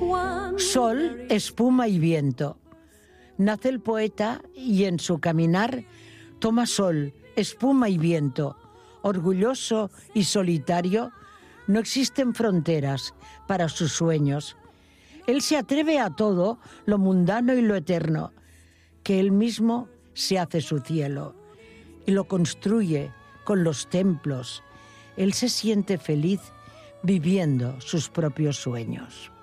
Sol, espuma y viento. Nace el poeta y en su caminar toma sol, espuma y viento. Orgulloso y solitario, no existen fronteras para sus sueños. Él se atreve a todo lo mundano y lo eterno, que él mismo se hace su cielo y lo construye con los templos. Él se siente feliz viviendo sus propios sueños.